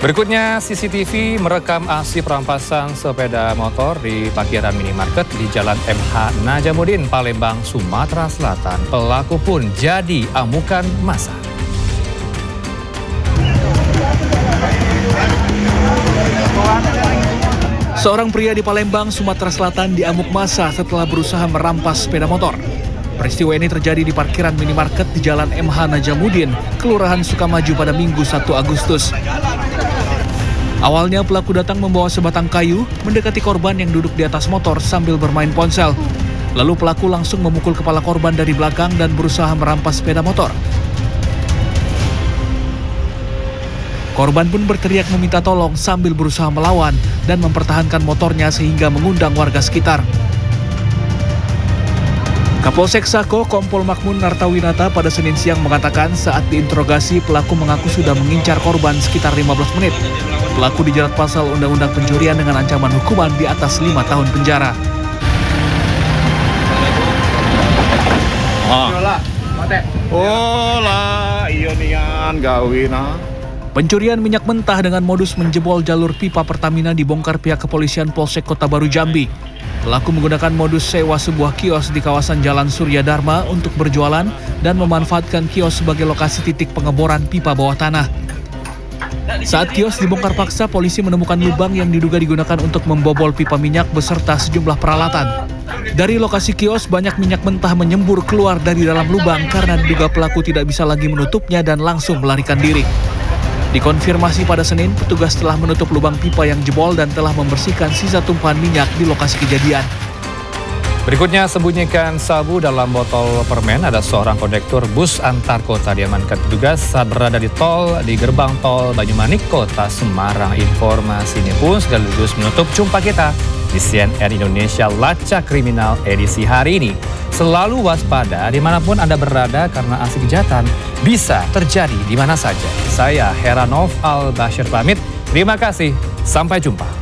Berikutnya, CCTV merekam aksi perampasan sepeda motor di parkiran minimarket di Jalan MH Najamuddin, Palembang, Sumatera Selatan. Pelaku pun jadi amukan massa. Seorang pria di Palembang, Sumatera Selatan diamuk massa setelah berusaha merampas sepeda motor. Peristiwa ini terjadi di parkiran minimarket di Jalan MH Najamuddin, Kelurahan Sukamaju pada Minggu 1 Agustus. Awalnya pelaku datang membawa sebatang kayu, mendekati korban yang duduk di atas motor sambil bermain ponsel. Lalu pelaku langsung memukul kepala korban dari belakang dan berusaha merampas sepeda motor. Korban pun berteriak meminta tolong sambil berusaha melawan dan mempertahankan motornya sehingga mengundang warga sekitar. Kapolsek Sako, Kompol Makmun Nartawinata pada Senin siang mengatakan saat diinterogasi pelaku mengaku sudah mengincar korban sekitar 15 menit. Pelaku dijerat pasal Undang-Undang Pencurian dengan ancaman hukuman di atas 5 tahun penjara. Pencurian minyak mentah dengan modus menjebol jalur pipa Pertamina dibongkar pihak kepolisian Polsek Kota Baru Jambi. Pelaku menggunakan modus sewa sebuah kios di kawasan Jalan Surya Dharma untuk berjualan dan memanfaatkan kios sebagai lokasi titik pengeboran pipa bawah tanah. Saat kios dibongkar paksa, polisi menemukan lubang yang diduga digunakan untuk membobol pipa minyak beserta sejumlah peralatan. Dari lokasi kios, banyak minyak mentah menyembur keluar dari dalam lubang karena diduga pelaku tidak bisa lagi menutupnya dan langsung melarikan diri. Dikonfirmasi pada Senin, petugas telah menutup lubang pipa yang jebol dan telah membersihkan sisa tumpahan minyak di lokasi kejadian. Berikutnya, sembunyikan sabu dalam botol permen. Ada seorang kondektur bus antar kota diamankan petugas saat berada di tol di gerbang tol Banyumanik, Kota Semarang. Informasi ini pun sekaligus menutup jumpa kita di CNN Indonesia Lacak Kriminal edisi hari ini. Selalu waspada dimanapun Anda berada karena aksi kejahatan bisa terjadi di mana saja. Saya Heranov Al-Bashir pamit. Terima kasih. Sampai jumpa.